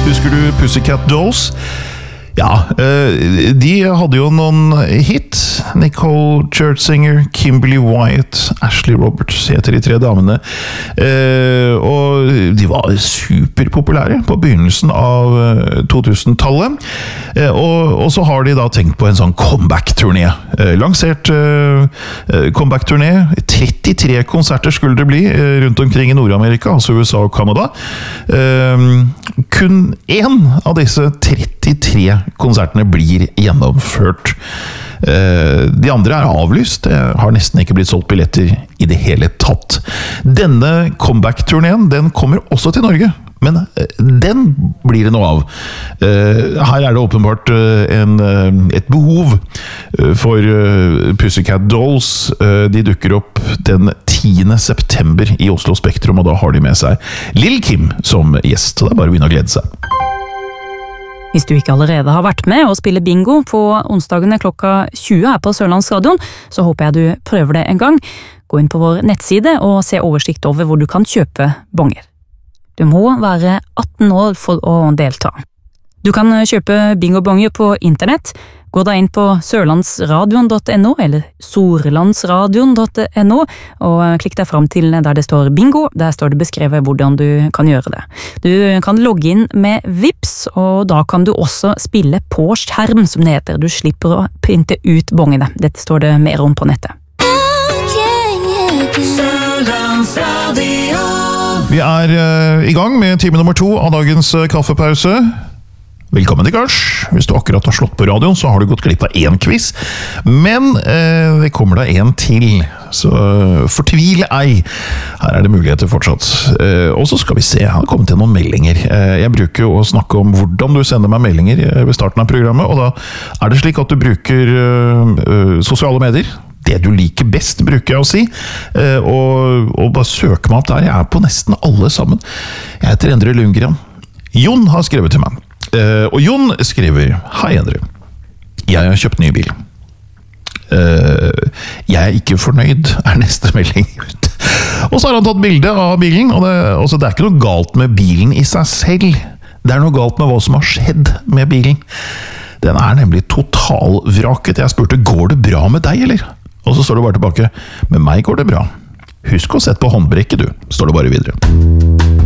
Husker du Pussycat Dolls? Ja, de hadde jo noen hit. Nicole Scherzinger, Kimberly Wyatt, Ashley Roberts heter de tre damene. Og de var superpopulære på begynnelsen av 2000-tallet. Og så har de da tenkt på en sånn comeback-turné. Lansert comeback-turné. 33 konserter skulle det bli rundt omkring i Nord-Amerika, altså USA og Canada. Kun én av disse 33 konsertene blir gjennomført. De andre er avlyst. Det har nesten ikke blitt solgt billetter i det hele tatt. Denne comeback-turneen, den kommer også til Norge. Men den blir det noe av. Her er det åpenbart et behov for Pussycat Dolls. De dukker opp den 10. september i Oslo Spektrum, og da har de med seg Lil Kim som gjest. Så det er bare å begynne å glede seg. Hvis du ikke allerede har vært med og spiller bingo på onsdagene klokka 20 her på Sørlandsradion, så håper jeg du prøver det en gang. Gå inn på vår nettside og se oversikt over hvor du kan kjøpe bonger. Du må være 18 år for å delta. Du kan kjøpe bingobonger på internett. Gå da inn på sørlandsradion.no eller sorlandsradion.no og klikk deg fram til der det står bingo. Der står det beskrevet hvordan du kan gjøre det. Du kan logge inn med Vipps, og da kan du også spille på skjerm, som det heter. Du slipper å printe ut bongene. Dette står det mer om på nettet. Vi er i gang med time nummer 2 av dagens kaffepause. Velkommen til Kars. Hvis du akkurat har slått på radioen, så har du gått glipp av en quiz. Men det kommer da en til, så fortvil ei. Her er det muligheter fortsatt. Og så skal vi se, jeg har kommet til noen meldinger. Jeg bruker jo å snakke om hvordan du sender meg meldinger ved starten av programmet, og da er det slik at du bruker sosiale medier. Det du liker best, bruker jeg å si. Og bare søk meg opp der. Jeg er på nesten alle sammen. Jeg heter Endre Lundgren. Jon har skrevet til meg. Og Jon skriver: Hei Endre, jeg har kjøpt ny bil. Jeg er ikke fornøyd, er neste melding ut. Og så har han tatt bilde av bilen, og det er ikke noe galt med bilen i seg selv. Det er noe galt med hva som har skjedd med bilen. Den er nemlig totalvraket. Jeg spurte: går det bra med deg, eller? Og så står det bare tilbake: med meg går det bra. Husk å sette på håndbrekket, du, står det bare videre.